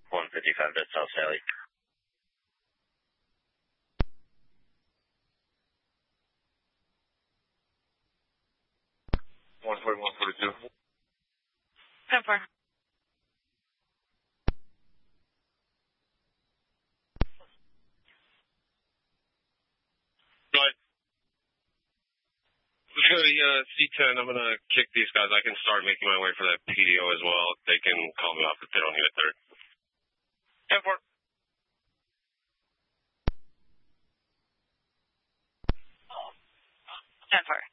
155 to South Sally. 14142. 10-4. Right. Let's go to C10. I'm going to kick these guys. I can start making my way for that PDO as well. They can call me off if they don't need a third. 10-4. 10-4.